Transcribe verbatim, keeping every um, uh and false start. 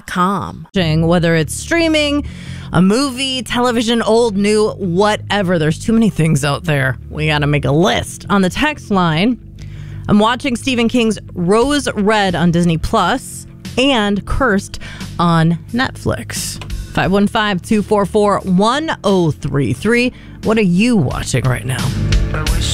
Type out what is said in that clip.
com. Whether it's streaming, a movie, television, old, new, whatever. There's too many things out there. We got to make a list. On the text line, I'm watching Stephen King's Rose Red on Disney Plus and Cursed on Netflix. five one five, two four four, one oh three three. What are you watching right now?